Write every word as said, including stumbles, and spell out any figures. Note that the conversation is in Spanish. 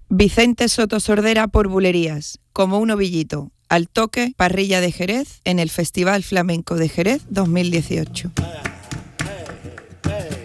Vicente Soto Sordera por Bulerías, como un ovillito, al toque, parrilla de Jerez, en el Festival Flamenco de Jerez dos mil dieciocho.